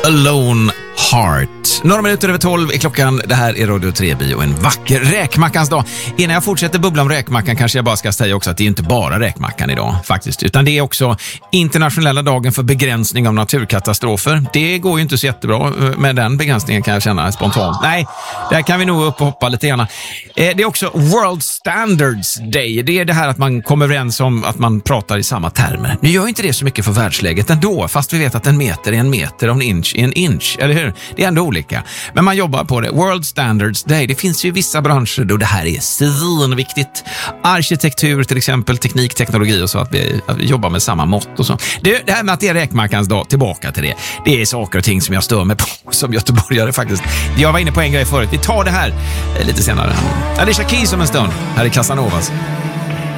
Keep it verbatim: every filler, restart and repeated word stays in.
Alone Heart. Några minuter över tolv är klockan. Det här är Radio tre Bio, en vacker räkmackans dag. Innan jag fortsätter bubbla om räkmackan kanske jag bara ska säga också att det är inte bara räkmackan idag faktiskt, utan det är också internationella dagen för begränsning av naturkatastrofer. Det går ju inte så jättebra med den begränsningen, kan jag känna spontant. Nej, där kan vi nog upp och hoppa lite grann. Det är också World Standards Day. Det är det här att man kommer överens om att man pratar i samma termer. Nu gör inte det så mycket för världsläget ändå, fast vi vet att en meter är en meter och en inch är en inch, eller hur? Det är ändå olika. Men man jobbar på det. World Standards Day. Det finns ju vissa branscher då det här är svinviktigt. Arkitektur till exempel, teknik, teknologi och så, att vi, att vi jobbar med samma mått och så. Det, det här med att det är räkmackans dag, tillbaka till det. Det är saker och ting som jag stör mig på som göteborgare faktiskt. Jag var inne på en grej förut. Vi tar det här lite senare. Alicia Keys om en stund. Här är Casanovas.